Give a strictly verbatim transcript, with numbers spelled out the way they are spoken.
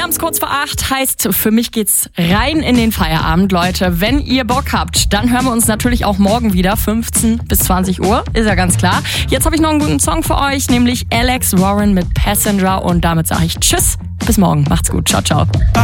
haben's kurz vor acht, heißt, für mich geht's rein in den Feierabend, Leute. Wenn ihr Bock habt, dann hören wir uns natürlich auch morgen wieder, fünfzehn bis zwanzig Uhr, ist ja ganz klar. Jetzt habe ich noch einen guten Song für euch, nämlich Alex Warren mit Passenger und damit sage ich Tschüss, bis morgen, macht's gut, ciao, ciao.